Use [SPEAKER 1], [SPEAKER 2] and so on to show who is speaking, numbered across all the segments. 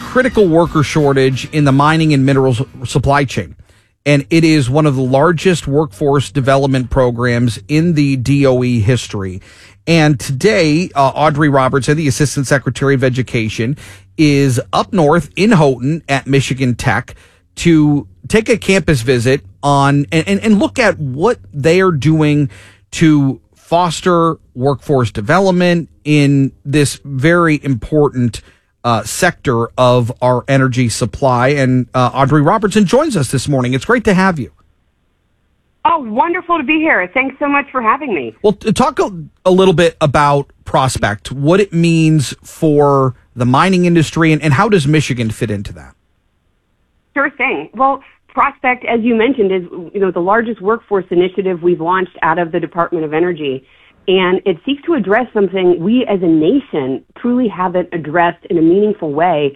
[SPEAKER 1] critical worker shortage in the mining and minerals supply chain. And it is one of the largest workforce development programs in the DOE history. And today, Audrey Robertson, the Assistant Secretary of Education, is up north in Houghton at Michigan Tech to take a campus visit on and look at what they are doing to foster workforce development in this very important sector of our energy supply. And Audrey Robertson joins us this morning. It's great to have you.
[SPEAKER 2] Oh, wonderful to be here. Thanks so much for having me.
[SPEAKER 1] Well, talk a little bit about Prospect, what it means for the mining industry, and how does Michigan fit into that?
[SPEAKER 2] Sure thing. Well, Prospect, as you mentioned, is the largest workforce initiative we've launched out of the Department of Energy. And it seeks to address something we as a nation truly haven't addressed in a meaningful way,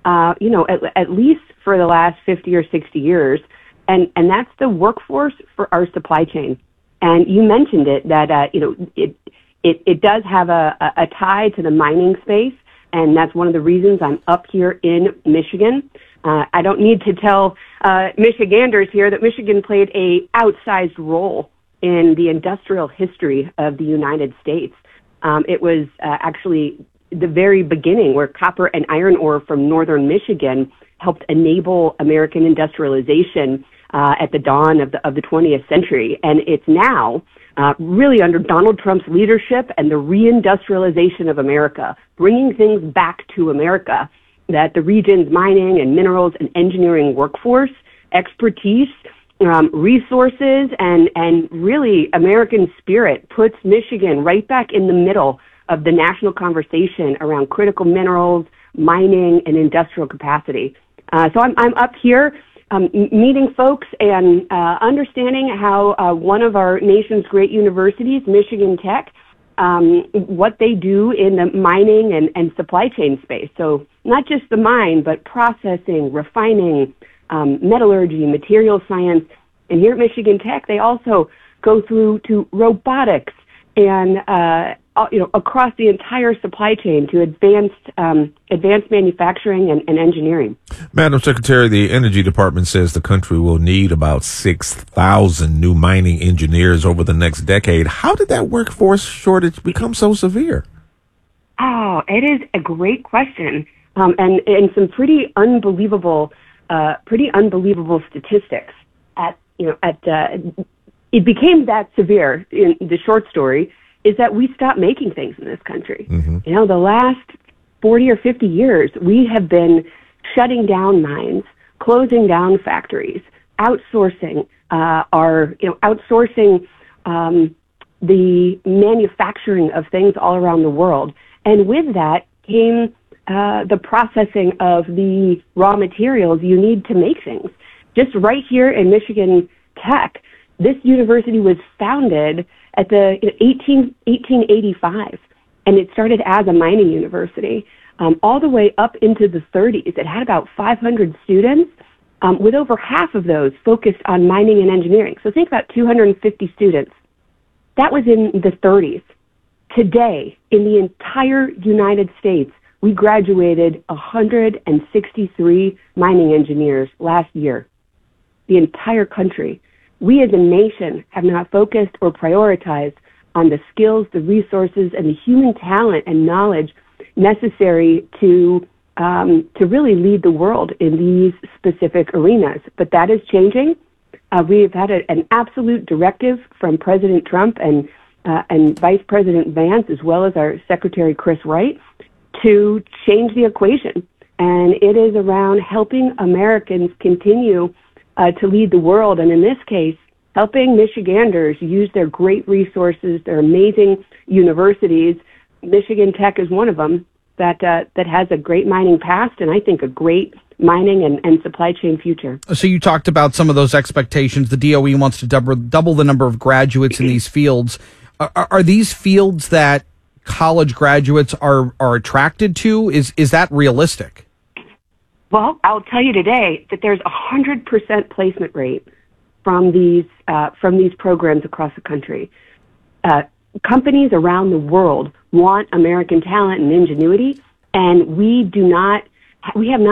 [SPEAKER 2] at least for the last 50 or 60 years. And that's the workforce for our supply chain. And you mentioned it, that, it does have a tie to the mining space. And that's one of the reasons I'm up here in Michigan. I don't need to tell Michiganders here that Michigan played a outsized role in the industrial history of the United States. It was actually the very beginning where copper and iron ore from northern Michigan helped enable American industrialization at the dawn of the 20th century. And it's now really under Donald Trump's leadership and the reindustrialization of America, bringing things back to America, that the region's mining and minerals and engineering workforce, expertise, resources, and really American spirit puts Michigan right back in the middle of the national conversation around critical minerals, mining, and industrial capacity. So I'm up here meeting folks and understanding how one of our nation's great universities, Michigan Tech, what they do in the mining and supply chain space. So not just the mine, but processing, refining, metallurgy, material science. And here at Michigan Tech, they also go through to robotics and, across the entire supply chain to advanced manufacturing and engineering.
[SPEAKER 3] Madam Secretary, the Energy Department says the country will need about 6,000 new mining engineers over the next decade. How did that workforce shortage become so severe?
[SPEAKER 2] Oh, it is a great question, and some pretty unbelievable statistics. It became that severe. In the short story is that we stopped making things in this country. Mm-hmm. The last 40 or 50 years, we have been shutting down mines, closing down factories, outsourcing the manufacturing of things all around the world. And with that came the processing of the raw materials you need to make things. Just right here in Michigan Tech, this university was founded at the 1885, and it started as a mining university. All the way up into the 30s, it had about 500 students, with over half of those focused on mining and engineering. So think about 250 students. That was in the 30s. Today, in the entire United States, we graduated 163 mining engineers last year. The entire country. We as a nation have not focused or prioritized on the skills, the resources, and the human talent and knowledge necessary to really lead the world in these specific arenas. But that is changing. We've had an absolute directive from President Trump and Vice President Vance, as well as our Secretary Chris Wright, to change the equation. And it is around helping Americans continue to lead the world, and in this case, helping Michiganders use their great resources, their amazing universities. Michigan Tech is one of them that has a great mining past, and I think a great mining and supply chain future.
[SPEAKER 1] So you talked about some of those expectations. The DOE wants to double the number of graduates in these fields. Are these fields that college graduates are attracted to? Is that realistic?
[SPEAKER 2] Well, I'll tell you today that there's 100% placement rate from these programs across the country. Companies around the world want American talent and ingenuity, and we have not